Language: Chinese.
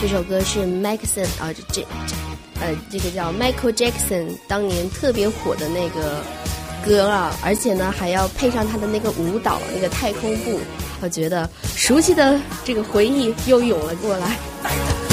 这首歌是 Jackson 啊，这个叫 Michael Jackson 当年特别火的那个歌啊，而且呢还要配上他的那个舞蹈，那个太空步，我觉得熟悉的这个回忆又涌了过来。